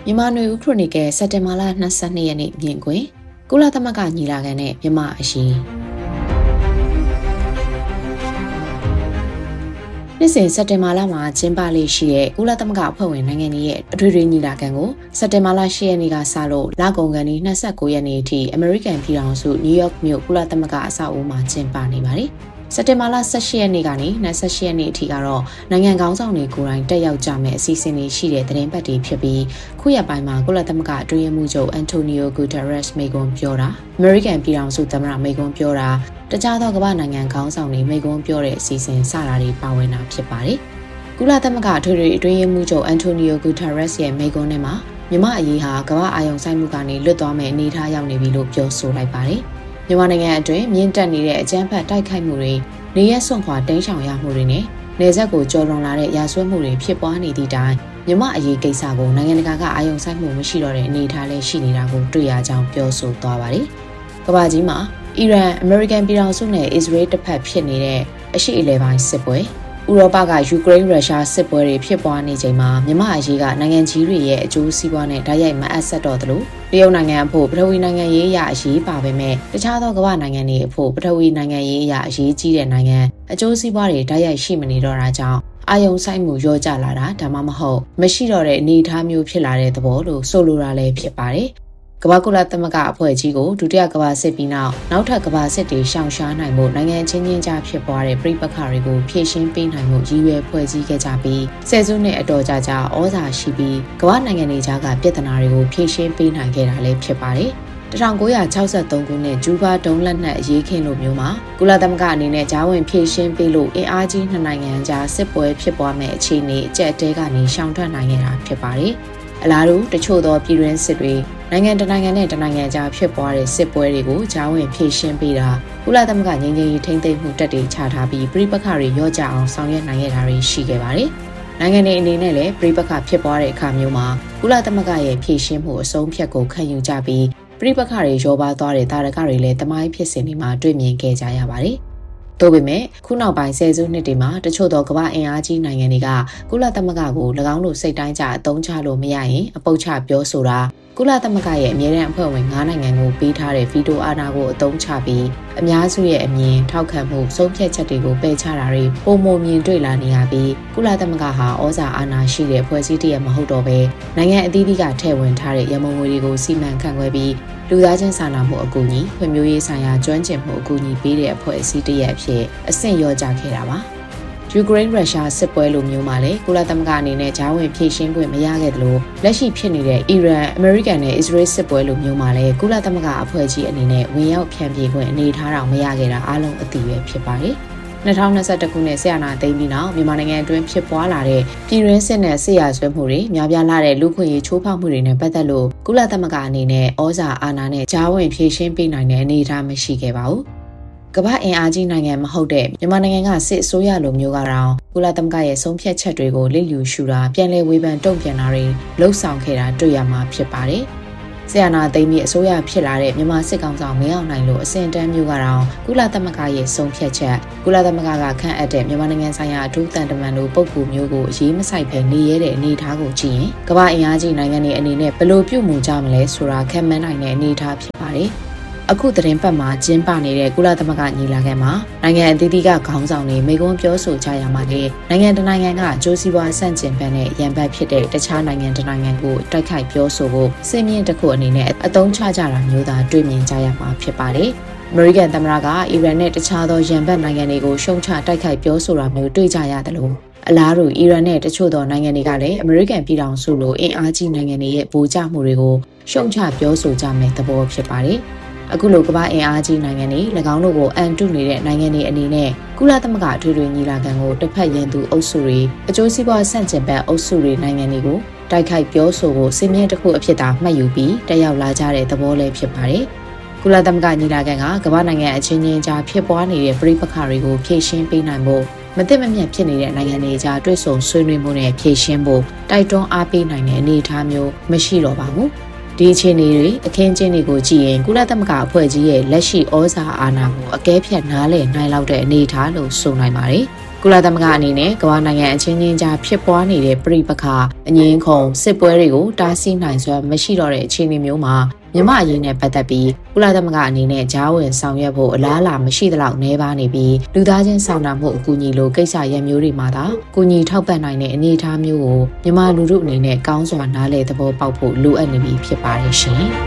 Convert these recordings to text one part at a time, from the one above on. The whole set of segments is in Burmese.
မြန်မာနွေဦးခရိုနီကယ်စက်တင်ဘာလ22ရက်နေ့မြင်ကွင်းကုလသမဂ္ဂညီလာခံနဲ့မြန်မာအရှိနေ့စဉ်စက်တင်ဘာလမှာကျင်းပလေးရှိတဲ့ကုလသမဂ္ဂအဖွဲ့ဝင်နိုင်ငံတွေရဲ့အထွေထွေညီလာခံကိုစက်တင်ဘာလ10ရက်နေ့ကစလို့လကုန်ကန်ဒီ29ရက်နေ့အထိအမေရိကန်ပြည်ထောင်စုနယူးယောက်မြို့ကုလသမဂ္ဂအဆောက်အဦမှာကျင်းပနေပါတယ်စက်တင်ဘာလ18ရက်နေ့ကနေ28ရက်နေ့အထိကတော့နိုင်ငံခေါင်းဆောင်တွေကိုယ်တိုင်တက်ရောက်ကြမယ့်အစီအစဉ်တွေရှိတဲ့သတင်းပတ်တွေဖြစ်ပြီးခုရက်ပိုင်းမှာကုလသမဂ္ဂအတွင်းရေးမှူးချုပ်အန်တိုနီယိုဂူတာရက်စ်မိန့်ခွန်းပြောတာအမေရိကန်ပြည်ထောင်စုသမ္မတမိန့်ခွန်းပြောတာတခြားသောကမ္ဘာနိုင်ငံခေါင်းဆောင်တွေမိန့်ခွန်းပြောတဲ့အစီအစဉ်စတာတွေပါဝင်တာဖြစ်ပါတယ်ကုလသမဂ္ဂအတွင်းရေးမှူးချုပ်အန်တိုနီယိုဂူတာရက်စ်ရဲ့မိန့်ခွန်းထဲမှာမြန်မာအရေးဟာကမ္ဘာအာရုံစိုက်မှုကနေလွတ်သွားမယ့်အနေအထားရောက်နေပြီလို့ပြောဆိုလိုက်ပါတယ်မြန်မာနိုင်ငံအတွင်းမြင့်တက်နေတဲ့အကြမ်းဖက်တိုက်ခိုက်မှုတွေနေရဆွန့်ခွာတိမ်းရှောင်ရမှုတွေနဲ့နေဆက်ကိုကျော်လွန်လာတဲ့ရာဇဝတ်မှုတွေဖြစ်ပွားနေသည့်တိုင်မြန်မာအရေးကိစ္စကိုနိုင်ငံတကာကအာရုံစိုက်မှုမရှိတော့တဲ့အနေအထားလည်းရှိနေတာကိုတွေ့ရကြောင်းပြောဆိုသွားပါတယ်။ကမ္ဘာကြီးမှာအီရန်အမေရိကန်ပြည်ထောင်စုနဲ့အစ္စရေးတစ်ဖက်ဖြစ်နေတဲ့အရှေ့အလယ်ပိုင်းစစ်ပွဲဥရောပကယူကရိန်းရုရှားစစ်ပွဲတွေဖြစ်ပွားနေချိန်မှာမြန်မာအရေးကနိုင်ငံကြီးတွေရဲ့အကျိုးစီးပွားနဲ့ဓာတ်ရိုက်မအပ်ဆက်တော့သလိုတရုတ်နိုင်ငံအဖို့ပထဝီနိုင်ငံရေးအရအရေးပါပေမဲ့တခြားသောကမ္ဘာနိုင်ငံတွေအဖို့ပထဝီနိုင်ငံရေးအရအရေးကြီးတဲ့နိုင်ငံအကျိုးစီးပွားတွေဓာတ်ရိုက်ရှိမနေတော့တာကြောင့်အာယုံဆိုင်မှုရောကျလာတာဒါမှမဟုတ်မရှိတော့တဲ့အနေအထားမျိုးဖြစ်လာတဲ့သဘောလို့ဆိုလိုတာလည်းဖြစ်ပါတယ်ကမ္ဘာကုလသမဂ္ဂအဖွဲ့ကြီးကိုဒုတိယကမ္ဘာစစ်ပြီးနောက်ထပ်ကမ္ဘာစစ်တွေရှောင်ရှားနိုင်မှုနိုင်ငံချင်းချင်းကြားဖြစ်ပွားတဲ့ပြိပက္ခတွေကိုဖြေရှင်းပေးနိုင်မှုရည်ရွယ်ဖွဲ့စည်းခဲ့ကြပြီးဆယ်စုနှစ်အတော်ကြာဩဇာရှိပြီးကမ္ဘာနိုင်ငံတွေကြားကပြဿနာတွေကိုဖြေရှင်းပေးနိုင်ခဲ့တာလည်းဖြစ်ပါတယ်1963ခုနှစ်ဂျူဘာဒုံးလက်နက်အရေးခင်းလိုမျိုးမှာကုလသမဂ္ဂအနေနဲ့ဂျာဝင်ဖြည့်ရှင်းပေးလို့အင်အားကြီးနှစ်နိုင်ငံကြားစစ်ပွဲဖြစ်ပွားမဲ့အခြေအနေအကျက်တဲကနေရှောင်ထွက်နိုင်ခဲ့တာဖြစ်ပါတယ်။အလားတူတချို့သောပြည်တွင်းစစ်တွေနိုင်ငံတနိုင်ငံနဲ့တနိုင်ငံကြားဖြစ်ပွားတဲ့စစ်ပွဲတွေကိုဂျာဝင်ဖြည့်ရှင်းပေးတာကုလသမဂ္ဂငြိမ်းချမ်းရေးထိန်းသိမ်းမှုတပ်တွေချထားပြီးပြိပက္ခတွေရောကြအောင်ဆောင်ရွက်နိုင်ခဲ့တာတွေရှိခဲ့ပါတယ်။နိုင်ငံတွေအနေနဲ့လည်းပြိပက္ခဖြစ်ပွားတဲ့အခါမျိုးမှာကုလသမဂ္ဂရဲ့ဖြည့်ရှင်းမှုအဆုံးဖြတ်ကိုခံယူကြပြီးပြိပက္ခတွေရောပါသွားတဲ့တာရကတွေလည်းတမိုင်းဖြစ်စဉ်တွေမှာတွေ့မြင်ခဲ့ကြရပါတယ်။သို့ပေမဲ့ခုနောက်ပိုင်းဆယ်စုနှစ်တွေမှာတချို့သောကမ္ဘာအင်အားကြီးနိုင်ငံတွေကကုလသမဂ္ဂကို၎င်းတို့စိတ်တိုင်းကြအသုံးချလို့မရရင်အပုတ်ချပြောဆိုတာကုလသမဂ္ဂရဲ့အမြဲတမ်းအဖွဲ့ဝင်9နိုင်ငံကိုပေးထားတဲ့ဗီတိုအာဏာကိုအသုံးချပြီးအများစုရဲ့အမြင်ထောက်ခံမှုဆုံးဖြတ်ချက်တွေကိုပယ်ချတာတွေပုံမမြင်တွေ့လာနေရပြီးကုလသမဂ္ဂဟာဩဇာအာဏာရှိတဲ့ဖွဲ့စည်းတရက်မဟုတ်တော့ဘဲနိုင်ငံအသီးသီးကထည့်ဝင်ထားတဲ့ရမုံငွေတွေကိုစီမံခန့်ခွဲပြီးလူသားချင်းစာနာမှုအကူအညီဖွံ့ဖြိုးရေးဆိုင်ရာကျွမ်းကျင်မှုအကူအညီပေးတဲ့အဖွဲ့အစည်းတရက်အဖြစ်အဆင့်လျော့ကျခဲ့တာပါယူကရိန်းရုရှားစစ်ပွဲလိုမျိုးမှာလည်းကုလသမဂ္ဂအနေနဲ့ဂျာဝင်ဖြည့်ရှင်းခွင့်မရခဲ့သလိုလက်ရှိဖြစ်နေတဲ့အီရန်အမေရိကန်နဲ့အစ္စရေးစစ်ပွဲလိုမျိုးမှာလည်းကုလသမဂ္ဂအဖွဲ့ကြီးအနေနဲ့ဝင်ရောက်ဖြန့်ပြေးခွင့်အနေထားတောင်မရခဲ့တာအားလုံးအသိပဲဖြစ်ပါတယ်2021ခုနှစ်ဆရာနာသိမ်းပြီးနောက်မြန်မာနိုင်ငံအတွင်းဖြစ်ပွားလာတဲ့ပြည်တွင်းစစ်နဲ့ဆရာဆွဲမှုတွေများပြားလာတဲ့လူခွင့်ရေးချိုးဖောက်မှုတွေနဲ့ပတ်သက်လို့ကုလသမဂ္ဂအနေနဲ့ဩဇာအာဏာနဲ့ဂျာဝင်ဖြည့်ရှင်းပေးနိုင်တဲ့အနေအထားမရှိခဲ့ပါဘူးကမ္ဘာအင်အားကြီးနိုင်ငံမဟုတ်တဲ့မြန်မာနိုင်ငံကစစ်အစိုးရလိုမျိုးကတော့ကုလသမဂ္ဂရဲ့ဆုံးဖြတ်ချက်တွေကိုလစ်လျူရှုတာပြန်လည်ဝေဖန်တုံ့ပြန်တာတွေလှုပ်ဆောင်ခဲ့တာတွေ့ရမှာဖြစ်ပါတယ်။ဆရာနာသိမ်းပြီးအစိုးရဖြစ်လာတဲ့မြန်မာစစ်ကောင်ဆောင်မင်းအောင်လှိုင်လိုအစင်တန်းမျိုးကတော့ကုလသမဂ္ဂရဲ့ဆုံးဖြတ်ချက်ကုလသမဂ္ဂကခန့်အပ်တဲ့မြန်မာနိုင်ငံဆိုင်ရာအထူးတန်တမန်လိုပုဂ္ဂိုလ်မျိုးကိုအရေးမဆိုင်ပဲနေရတဲ့အနေအထားကိုကြည့်ရင်ကမ္ဘာအင်အားကြီးနိုင်ငံတွေအနေနဲ့ဘယ်လိုပြုမှုကြမလဲဆိုတာခံမှန်းနိုင်တဲ့အနေအထားဖြစ်ပါတယ်။အခုသတင်းပတ်မှာကျင်းပနေတဲ့ကုလသမဂ္ဂညီလာခံမှာနိုင်ငံအသီးသီးကခေါင်းဆောင်တွေမိန့်ခွန်းပြောဆိုကြရမှာလေနိုင်ငံတနိုင်ငံကကြိုးစည်းပွားဆန့်ကျင်ဘက်နဲ့ရန်ဘက်ဖြစ်တဲ့တခြားနိုင်ငံတနိုင်ငံကိုတိုက်ခိုက်ပြောဆိုဖို့စစ်မြင့်တစ်ခုအနေနဲ့အသုံးချကြတာမျိုးသာတွေ့မြင်ကြရမှာဖြစ်ပါတယ်။အမေရိကန်သမ္မတကအီရန်နဲ့တခြားသောရန်ဘက်နိုင်ငံတွေကိုရှုံချတိုက်ခိုက်ပြောဆိုတာမျိုးတွေ့ကြရတယ်လို့အလားတူအီရန်နဲ့တချို့သောနိုင်ငံတွေကလည်းအမေရိကန်ပြည်ထောင်စုလိုအင်အားကြီးနိုင်ငံတွေရဲ့ဗိုလ်ကျမှုတွေကိုရှုံချပြောဆိုကြမယ့်သဘောဖြစ်ပါတယ်။အခုလိုကမ္ဘာအင်အားကြီးနိုင်ငံတွေ၎င်းတို့ကိုအန်တုနေတဲ့နိုင်ငံတွေအနေနဲ့ကုလသမဂ္ဂအထွေထွေညီလာခံကိုတစ်ဖက်ရန်သူအုပ်စုတွေအကျိုးစီးပွားဆန့်ကျင်ဘက်အုပ်စုတွေနိုင်ငံတွေကိုတိုက်ခိုက်ပြောဆိုဖို့စင်မြင့်တစ်ခုအဖြစ်သာမှတ်ယူပြီးတက်ရောက်လာကြတဲ့သဘောလည်းဖြစ်ပါတယ်။ကုလသမဂ္ဂညီလာခံကကမ္ဘာနိုင်ငံအချင်းချင်းကြားဖြစ်ပွားနေတဲ့ပြိပက္ခတွေကိုဖြေရှင်းပေးနိုင်ဖို့မသိမမြတ်ဖြစ်နေတဲ့နိုင်ငံတွေကြားတွေ့ဆုံဆွေးနွေးမှုနဲ့ဖြေရှင်းဖို့တိုက်တွန်းအားပေးနိုင်တဲ့အနေအထားမျိုးမရှိတော့ပါဘူး။ဒီအခြေအနေတွေအခင်းကျင်းတွေကိုကြည့်ရင်ကုလသမဂ္ဂအဖွဲ့ကြီးရဲ့လက်ရှိဩဇာအာဏာကိုအကဲဖြတ်နားလည်နိုင်လောက်တဲ့အနေအထားလို့ဆိုနိုင်ပါတယ်။ကုလသမဂ္ဂအနေနဲ့ကမ္ဘာနိုင်ငံအချင်းချင်းကြားဖြစ်ပွားနေတဲ့ပြိပခါအငင်းခုန်စစ်ပွဲတွေကိုတားဆီးနိုင်စွမ်းမရှိတော့တဲ့အခြေအနေမျိုးမှာမြန်မာအရေးနဲ့ပတ်သက်ပြီးကုလသမဂ္ဂအနေနဲ့ကြားဝင်ဆောင်ရွက်ဖို့အလားအလာမရှိသလောက်နှဲပါနေပြီးလူသားချင်းစာနာမှုအကူအညီလိုကိစ္စရပ်မျိုးတွေမှာသာကူညီထောက်ပံ့နိုင်တဲ့အနေအထားမျိုးကိုမြန်မာလူထုအနေနဲ့ကောင်းစွာနားလည်သဘောပေါက်ဖို့လိုအပ်နေပြီဖြစ်ပါတယ်ရှင်။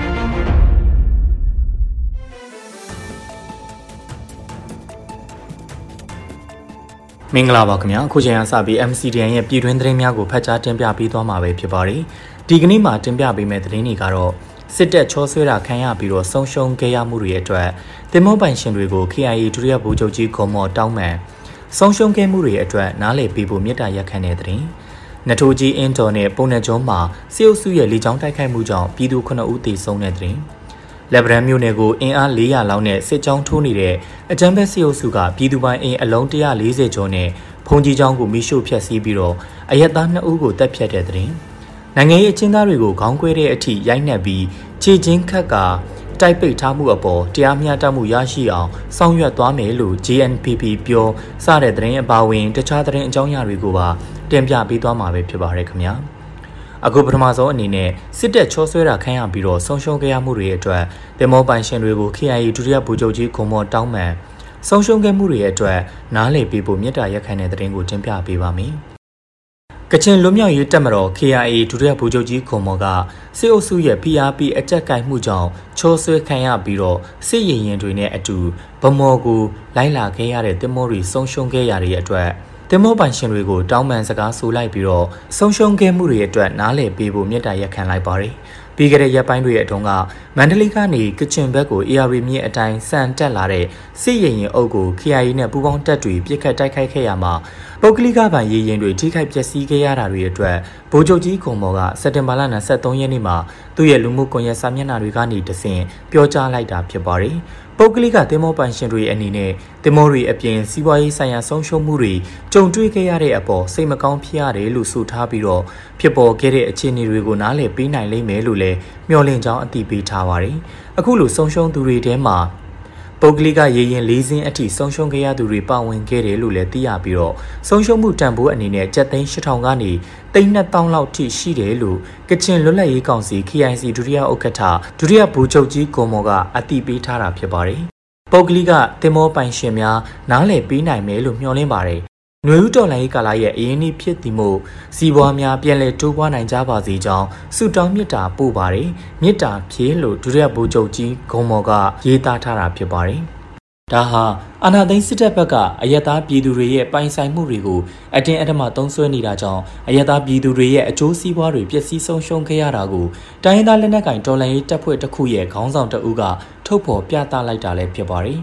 မင်္ဂလာပါခင်ဗျာအခုချိန်ကစပြီး MCDN ရဲ့ပြည်တွင်းသတင်းများကိုဖတ်ကြားတင်ပြပေးသွားမှာပဲဖြစ်ပါတယ်ဒီကနေ့မှာတင်ပြပေးမယ့်သတင်းတွေကတော့စစ်တပ်ချောဆွဲတာခံရပြီးတော့ဆုံးရှုံးခဲ့ရမှုတွေအတွက်တင်မောပိုင်ရှင်တွေကို KIA ဒုတိယဗိုလ်ချုပ်ကြီးဂွန်မော်တောင်းပန်ဆုံးရှုံးခဲ့မှုတွေအတွက်နားလည်ပေးဖို့မြစ်တာရက်ခံတဲ့သတင်းနထိုးကြီးအင်းတော်နဲ့ပုံနယ်ကျွန်းမှာစစ်အုပ်စုရဲ့လေကြောင်းတိုက်ခိုက်မှုကြောင့်ပြည်သူ9ဦးသေဆုံးတဲ့သတင်းလက်ဗရန်မြို့နယ်ကိုအင်အား400လောက်နဲ့စစ်ကြောင်းထိုးနေတဲ့အကြမ်းဖက်စစ်အုပ်စုကပြည်သူပိုင်အင်အလုံး140ကျော်နဲ့ဖုန်ကြီးကျောင်းကိုမိရှို့ဖျက်ဆီးပြီးတော့အရက်သား2ဦးကိုတပ်ဖြတ်တဲ့တဲ့နိုင်ငံရေးအကျဉ်းသားတွေကိုခေါင်းကွဲတဲ့အထိရိုက်နှက်ပြီးခြေချင်းခတ်ကတိုက်ပိတ်ထားမှုအပေါ်တရားမျှတမှုရရှိအောင်ဆောင်ရွက်သွားမယ်လို့ JNPP ပြောစတဲ့သတင်းအပါအဝင်တခြားသတင်းအကြောင်းအရာတွေကိုပါတင်ပြပေးသွားမှာပဲဖြစ်ပါတယ်ခင်ဗျာအခုပထမဆုံးအနေနဲ့စစ်တပ်ချောဆွဲတာခံရပြီးတော့ဆုံးရှုံးခဲ့ရမှုတွေအတွက်တင်မောပိုင်ရှင်တွေကို KIA ဒုတိယဗိုလ်ချုပ်ကြီးဂွန်မော်တောင်းပန်ဆုံးရှုံးခဲ့မှုတွေအတွက်နားလည်ပေးဖို့မြစ်တာရက်ခံတဲ့သတင်းကိုတင်ပြပေးပါမယ်ကချင်လွတ်မြောက်ရေးတပ်မတော် KIA ဒုတိယဗိုလ်ချုပ်ကြီးဂွန်မော်ကစစ်အုပ်စုရဲ့ PRP အကြက်ကိုင်မှုကြောင့်ချောဆွဲခံရပြီးတော့စစ်ရင်ရင်တွေနဲ့အတူဗမော်ကိုလိုက်လာခဲ့ရတဲ့တင်မောတွေဆုံးရှုံးခဲ့ရတဲ့အတွက်တင်မောပိုင်ရှင်တွေကိုတောင်းပန်စကားဆိုလိုက်ပြီးတော့ဆုံးရှုံးခဲ့မှုတွေအတွက်နားလည်ပေးဖို့မြစ်တာရက်ခံလိုက်ပါတယ်ပြီးခဲ့တဲ့ရက်ပိုင်းတွေအတွင်းကမန္တလေးကနေကချင်ဘက်ကို AR မြစ်အတိုင်းစံတက်လာတဲ့စစ်ရင်ရင်အုပ်ကို KIA နဲ့ပူးပေါင်းတပ်တွေပြစ်ခတ်တိုက်ခိုက်ခဲ့ရမှာပုဂ္ဂလိကဗန်ရေရင်တွေထိခိုက်ပျက်စီးခဲ့ရတာတွေအတွက်ဗိုလ်ချုပ်ကြီးဂွန်မော်ကစက်တင်ဘာလ23ရက်နေ့မှာသူ့ရဲ့လူမှုကွန်ရက်စာမျက်နှာတွေကနေတဆင့်ပြောကြားလိုက်တာဖြစ်ပါတယ်ပုဂ္ဂလိကတင်မောပိုင်ရှင်တွေအနေနဲ့တင်မောတွေအပြင်စီးပွားရေးဆိုင်ရာဆုံးရှုံးမှုတွေကြုံတွေ့ခဲ့ရတဲ့အပေါ်စိတ်မကောင်းဖြစ်ရတယ်လို့ဆိုထားပြီးတော့ဖြစ်ပေါ်ခဲ့တဲ့အခြေအနေတွေကိုနားလည်ပေးနိုင်လိမ့်မယ်လို့လည်းမျှော်လင့်ကြောင်းအသိပေးထားပါတယ်အခုလိုဆုံးရှုံးသူတွေထဲမှာပုဂ္ဂလိကရေရင်၄စင်းအထိဆုံးရှုံးခဲ့ရသူတွေပါဝင်ခဲ့တယ်လို့လည်းသိရပြီးတော့ဆုံးရှုံးမှုတန်ဖိုးအနေနဲ့ကျပ်သိန်း8000ကနေသိန်း2000လောက်ထိရှိတယ်လို့ကချင်လွတ်လပ်ရေးကောင်စီ KIC ဒုတိယဥက္ကဋ္ဌဒုတိယဗိုလ်ချုပ်ကြီးဂွန်မော်ကအသိပေးထားတာဖြစ်ပါတယ်ပုဂ္ဂလိကတင်မောပိုင်ရှင်များနားလည်ပေးနိုင်မယ်လို့မျှော်လင့်ပါတယ်ຫນွေဦးတော်လိုင်းရေးကာလရဲ့အရင်းအနှီးဖြစ်တည်မှုစီးပွားများပြန်လည်တိုးပွားနိုင်ကြပါစေကြောင်းဆုတောင်းမေတ္တာပို့ပါတယ်မေတ္တာဖြေလို့ဒုတိယဗိုလ်ချုပ်ကြီးဂွန်မော်ကရေးသားထားတာဖြစ်ပါတယ်ဒါဟာအာဏာသိမ်းစစ်တပ်ဘက်ကအယက်သားပြည်သူတွေရဲ့ပိုင်ဆိုင်မှုတွေကိုအတင်းအဓမ္မသုံးစွဲနေတာကြောင့်အယက်သားပြည်သူတွေရဲ့အကျိုးစီးပွားတွေပျက်စီးဆုံးရှုံးခဲ့ရတာကိုတိုင်းရင်းသားလက်နက်ကိုင်တော်လှန်ရေးတပ်ဖွဲ့တစ်ခုရဲ့ခေါင်းဆောင်တအုပ်ကထုတ်ဖော်ပြသလိုက်တာလည်းဖြစ်ပါတယ်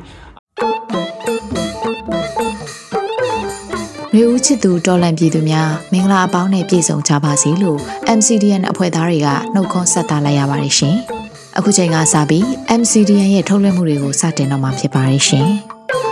လူဦးချစ်သူတော်လန်ပြည်သူများမင်္ဂလာအပေါင်းနဲ့ပြည့်စုံကြပါစေလို့ MCDN အဖွဲ့သားတွေကနှုတ်ခွန်းဆက်သလိုက်ရပါတယ်ရှင်။အခုချိန်ကစပြီး MCDN ရဲ့ထုတ်လွှင့်မှုတွေကိုစတင်တော့မှာဖြစ်ပါတယ်ရှင်။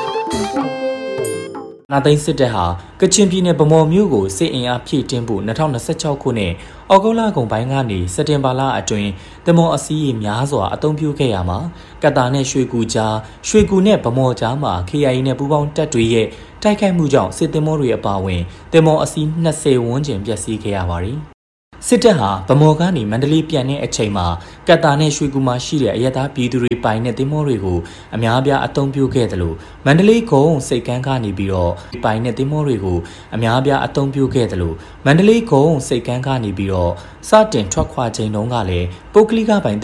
နာသိန်းစစ်တပ်ဟာကချင်ပြည်နယ်ဗမော်မြို့ကိုစစ်အင်အားဖြည့်တင်းဖို့2026ခုနှစ်ဩဂုတ်လကုန်ပိုင်းကနေစက်တင်ဘာလအတွင်းတမော်အစည်းအဝေးများစွာအသုံးပြုခဲ့ရမှာကတာနဲ့ရွှေကူကြားရွှေကူနဲ့ဗမော်ကြားမှာ KIA နဲ့ပူးပေါင်းတပ်တွေရဲ့တိုက်ခိုက်မှုကြောင့်စစ်တင်မောတွေအပါအဝင်တင်မော်အစီး20ဝန်းကျင်ပျက်စီးခဲ့ရပါတယ်စစ်တပ်ဟာဗမော်ကနေမန္တလေးပြန်တဲ့အချိန်မှာကတာနဲ့ရွှေကူမှာရှိတဲ့အရက်သားပြည်သူတွေပိုင်တဲ့တင်မောတွေကိုအများအပြားအသုံးပြုခဲ့တယ်လို့မန္တလေးကုန်းစိတ်ကမ်းကနေပြီးတော့ပိုင်တဲ့တင်မောတွေကိုအများအပြားအသုံးပြုခဲ့တယ်လို့မန္တလေးကုန်းစိတ်ကမ်းကနေပြီးတော့စတင်ထွက်ခွာချိန်တုန်းကလည်းပုဂ္ဂလိကပိုင်